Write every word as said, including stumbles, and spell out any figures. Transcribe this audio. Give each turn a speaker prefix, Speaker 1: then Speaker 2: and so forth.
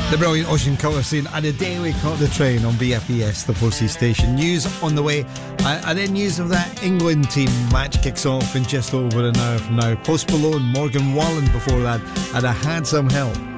Speaker 1: The brilliant Ocean Colour saying, and a day we caught the train on B F E S, the four C station. News on the way, uh, and then news of that England team match kicks off in just over an hour from now. Post Malone, Morgan Wallen before that, and I Had Some Help.